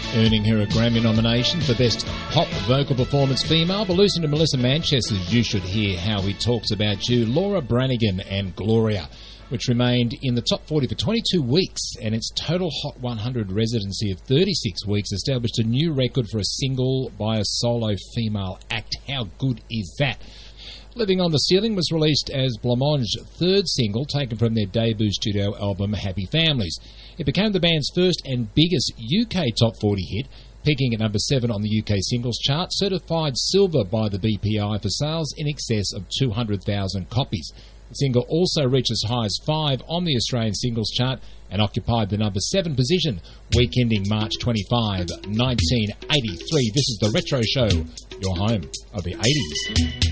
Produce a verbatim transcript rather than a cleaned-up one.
earning her a Grammy nomination for Best Pop Vocal Performance Female. But listen to Melissa Manchester's You Should Hear How He Talks About You, Laura Branigan and Gloria, which remained in the top forty for twenty-two weeks, and its total Hot one hundred residency of thirty-six weeks established a new record for a single by a solo female act. How good is that? Living on the Ceiling was released as Blancmange's third single, taken from their debut studio album Happy Families. It became the band's first and biggest U K top forty hit, peaking at number seven on the U K singles chart, certified silver by the B P I for sales in excess of two hundred thousand copies. The single also reached as high as five on the Australian singles chart and occupied the number seven position, week ending March twenty-fifth, nineteen eighty-three. This is The Retro Show, your home of the eighties.